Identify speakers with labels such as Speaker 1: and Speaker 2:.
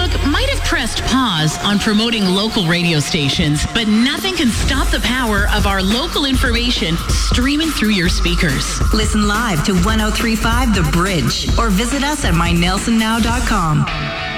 Speaker 1: Facebook might have pressed pause on promoting local radio stations, but nothing can stop the power of our local information streaming through your speakers.
Speaker 2: Listen live to 103.5 The Bridge or visit us at mynelsonnow.com.